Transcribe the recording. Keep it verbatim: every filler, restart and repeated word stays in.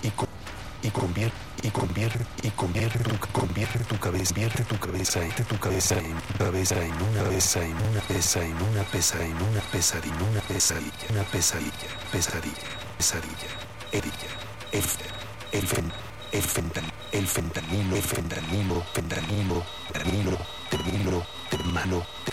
y co- y convierte y convierte y convierte tu convierte tu cabeza vierte tu cabeza y tu cabeza en cabeza en una cabeza en una pesa en una pesa en una pesadilla una pesadilla una pesadilla pesadilla pesadilla erilla el el fen el fentanilo el fentanilo el fentanilo fentanilo fentanilo termino hermano